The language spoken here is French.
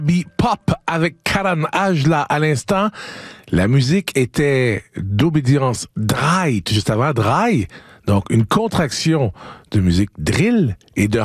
Pop avec Karan Ajla à l'instant. La musique était d'obédience dry, juste avant dry. Donc, une contraction de musique drill et de